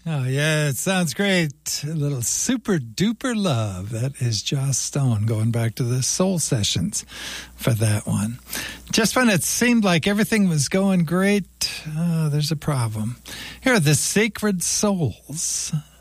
Oh, yeah, it sounds great. A little super duper love. That is Joss Stone going back to the Soul Sessions for that one. Just when it seemed like everything was going great, there's a problem. Here are the Sacred Souls.